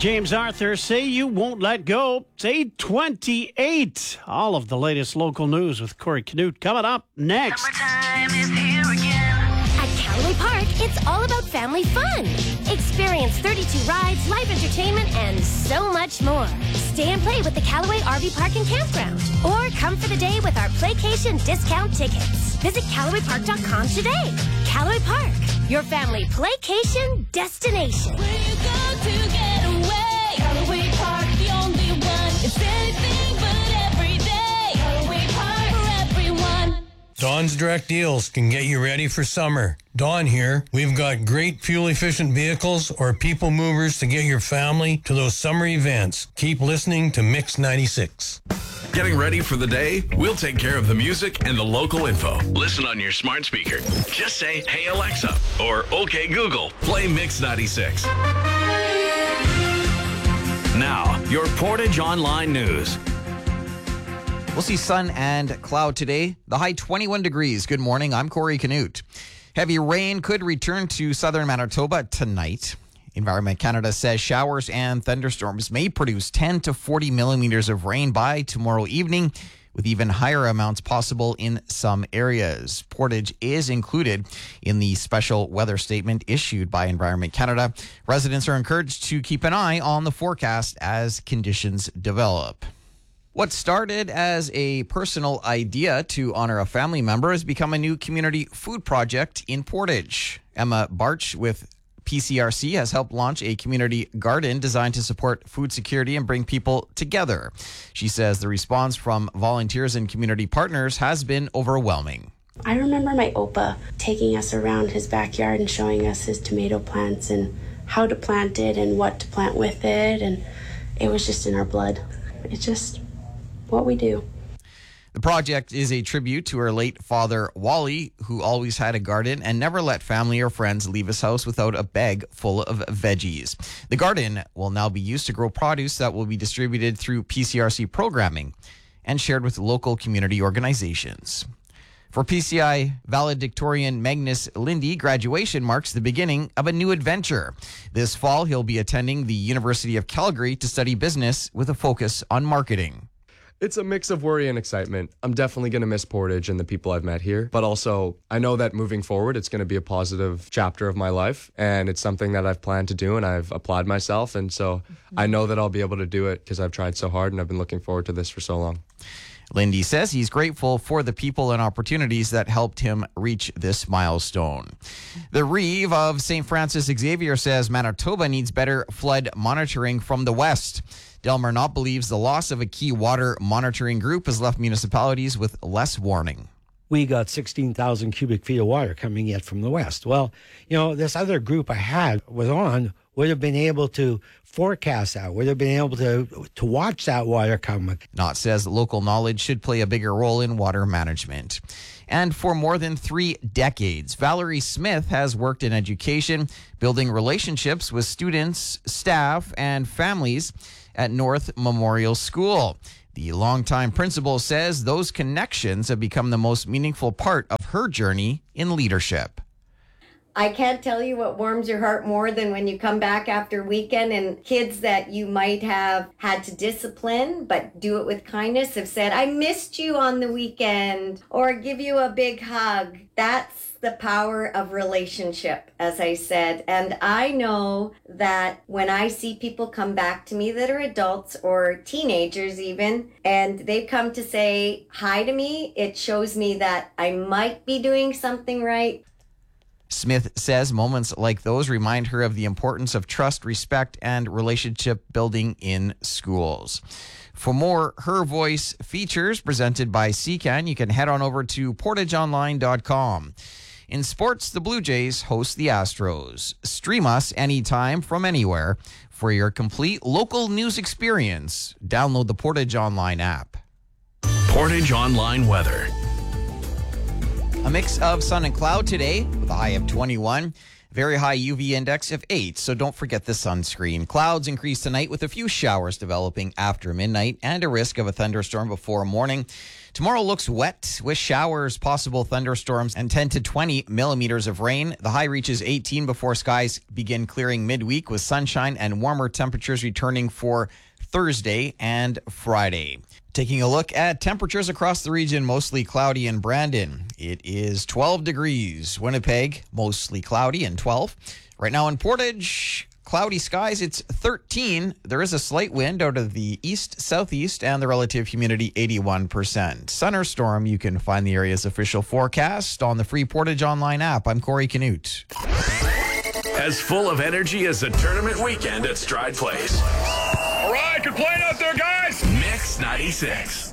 James Arthur, Say You Won't Let Go. It's 8:28. All of the latest local news with Corey Canute coming up next. Summertime is here again. At Callaway Park, it's all about family fun. Experience 32 rides, live entertainment, and so much more. Stay and play with the Callaway RV Park and Campground. Or come for the day with our Playcation discount tickets. Visit CallawayPark.com today. Callaway Park, your family playcation destination. Where you go to get away. Callaway Park, the only one. It's anything but every day. Callaway Park for everyone. Dawn's Direct Deals can get you ready for summer. Dawn here. We've got great fuel-efficient vehicles or people movers to get your family to those summer events. Keep listening to Mix 96. Getting ready for the day? We'll take care of the music and the local info. Listen on your smart speaker. Just say, "Hey Alexa," or "Okay Google, play Mix 96." Now, your Portage Online News. We'll see sun and cloud today. The high 21 degrees. Good morning. I'm Corey Canute. Heavy rain could return to southern Manitoba tonight. Environment Canada says showers and thunderstorms may produce 10 to 40 millimeters of rain by tomorrow evening, with even higher amounts possible in some areas. Portage is included in the special weather statement issued by Environment Canada. Residents are encouraged to keep an eye on the forecast as conditions develop. What started as a personal idea to honor a family member has become a new community food project in Portage. Emma Barch with PCRC has helped launch a community garden designed to support food security and bring people together. She says the response from volunteers and community partners has been overwhelming. I remember my Opa taking us around his backyard and showing us his tomato plants and how to plant it and what to plant with it, and it was just in our blood. It's just what we do. The project is a tribute to her late father, Wally, who always had a garden and never let family or friends leave his house without a bag full of veggies. The garden will now be used to grow produce that will be distributed through PCRC programming and shared with local community organizations. For PCI valedictorian Magnus Lindy, graduation marks the beginning of a new adventure. This fall, he'll be attending the University of Calgary to study business with a focus on marketing. It's a mix of worry and excitement. I'm definitely going to miss Portage and the people I've met here, but also I know that moving forward, it's going to be a positive chapter of my life, and it's something that I've planned to do, and I've applied myself, and so I know that I'll be able to do it because I've tried so hard, and I've been looking forward to this for so long. Lindy says he's grateful for the people and opportunities that helped him reach this milestone. The Reeve of St. Francis Xavier says Manitoba needs better flood monitoring from the west. Delmer Knott believes the loss of a key water monitoring group has left municipalities with less warning. We got 16,000 cubic feet of water coming in from the west. Well, this other group I had was on would have been able to forecast that, would have been able to watch that water come. Knott says local knowledge should play a bigger role in water management. And for more than 3 decades, Valerie Smith has worked in education, building relationships with students, staff, and families at North Memorial School. The longtime principal says those connections have become the most meaningful part of her journey in leadership. I can't tell you what warms your heart more than when you come back after a weekend and kids that you might have had to discipline but do it with kindness have said, "I missed you on the weekend," or give you a big hug. That's the power of relationship, as I said. And I know that when I see people come back to me that are adults or teenagers even, and they come to say hi to me, it shows me that I might be doing something right. Smith says moments like those remind her of the importance of trust, respect, and relationship building in schools. For more Her Voice features presented by CCAN, you can head on over to portageonline.com. In sports, the Blue Jays host the Astros. Stream us anytime from anywhere for your complete local news experience. Download the Portage Online app. Portage Online weather. A mix of sun and cloud today with a high of 21. Very high UV index of 8, so don't forget the sunscreen. Clouds increase tonight with a few showers developing after midnight and a risk of a thunderstorm before morning. Tomorrow looks wet with showers, possible thunderstorms, and 10 to 20 millimeters of rain. The high reaches 18 before skies begin clearing midweek with sunshine and warmer temperatures returning for Thursday and Friday. Taking a look at temperatures across the region, mostly cloudy in Brandon. It is 12 degrees. Winnipeg, mostly cloudy and 12. Right now in Portage, cloudy skies, it's 13. There is a slight wind out of the east-southeast and the relative humidity 81%. Thunderstorm, you can find the area's official forecast on the free Portage Online app. I'm Corey Canute. As full of energy as a tournament weekend at Stride Place. All right, good playing out there, guys. Mix 96.